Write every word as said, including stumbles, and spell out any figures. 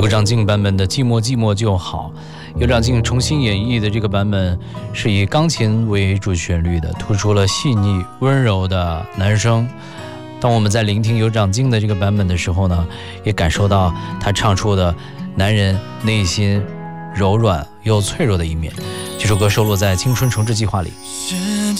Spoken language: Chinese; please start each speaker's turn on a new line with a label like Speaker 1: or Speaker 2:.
Speaker 1: 尤长靖版本的《寂寞寂寞就好》，尤长靖重新演绎的这个版本是以钢琴为主旋律的，突出了细腻温柔的男声。当我们在聆听尤长靖的这个版本的时候呢，也感受到他唱出的男人内心柔软又脆弱的一面。这首歌收录在《青春重置计划》里。